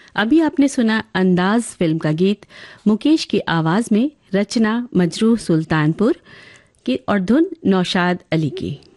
अभी आपने सुना अंदाज फिल्म का गीत मुकेश की आवाज में, रचना मजरूह सुल्तानपुर की और धुन नौशाद अली की।